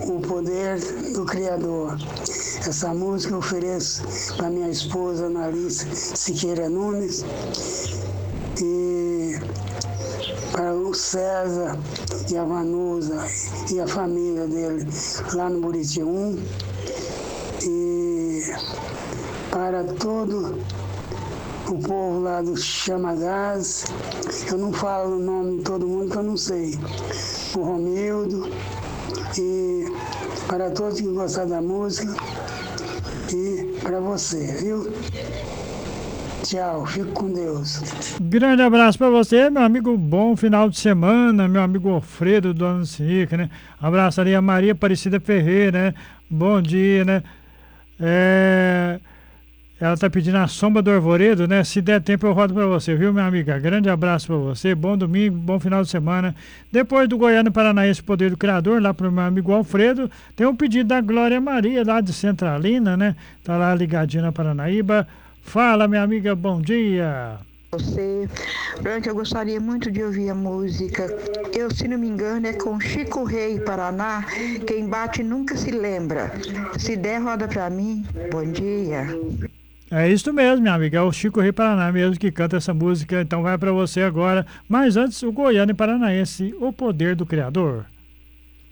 O Poder do Criador. Essa música eu ofereço para minha esposa Analice Siqueira Nunes e para o César e a Vanusa e a família dele lá no Buriti 1 e para todo o povo lá do Chama Gás. Eu não falo o nome de todo mundo que eu não sei. O Romildo e para todos que gostam da música e para você, viu? Tchau, fico com Deus. Grande abraço para você, meu amigo. Bom final de semana, meu amigo Alfredo do Ancica, né? Abraço ali a Maria Aparecida Ferreira, né? Bom dia, né? Ela tá pedindo a Sombra do Arvoredo, né? Se der tempo eu rodo para você, viu, minha amiga? Grande abraço para você, bom domingo, bom final de semana. Depois do Goiânia Paranaense Poder do Criador, lá pro meu amigo Alfredo, tem um pedido da Glória Maria, lá de Centralina, né? Tá lá ligadinha na Paranaíba. Fala, minha amiga, bom dia. Você, Branca, eu gostaria muito de ouvir a música. Eu, se não me engano, é com Chico Rei, Paraná. Quem bate nunca se lembra. Se der, roda pra mim. Bom dia. É isso mesmo, minha amiga. É o Chico Rei Paraná mesmo que canta essa música. Então vai pra você agora. Mas antes, o Goiânia Paranaense, O Poder do Criador.